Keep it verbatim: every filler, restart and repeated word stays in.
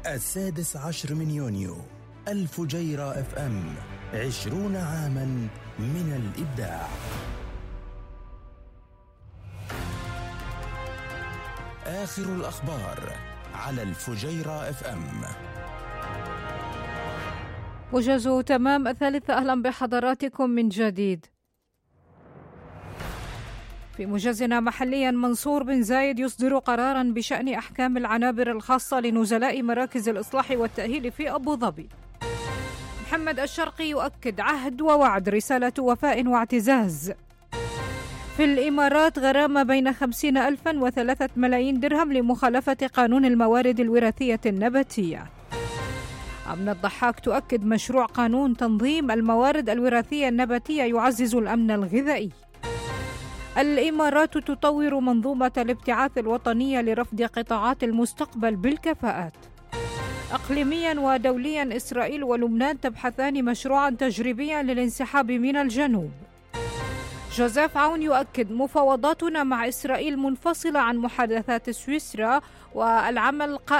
السادس عشر من يونيو، الفجيرة اف ام، عشرون عاما من الإبداع. آخر الأخبار على الفجيرة اف ام. موجز تمام الثالثة، أهلا بحضراتكم من جديد. في موجزنا محليا، منصور بن زايد يصدر قرارا بشأن أحكام العنابر الخاصة لنزلاء مراكز الإصلاح والتأهيل في أبو ظبي. محمد الشرقي يؤكد عهد ووعد، رسالة وفاء واعتزاز. في الإمارات غرامة بين خمسين ألفا وثلاثة ملايين درهم لمخالفة قانون الموارد الوراثية النباتية. أمن الضحاك تؤكد مشروع قانون تنظيم الموارد الوراثية النباتية يعزز الأمن الغذائي. الإمارات تطور منظومة الابتعاث الوطنية لرفض قطاعات المستقبل بالكفاءات. إقليميا ودوليا، إسرائيل ولبنان تبحثان مشروعا تجريبيا للانسحاب من الجنوب. جوزيف عون يؤكد مفاوضاتنا مع إسرائيل منفصلة عن محادثات سويسرا، والعمل قائم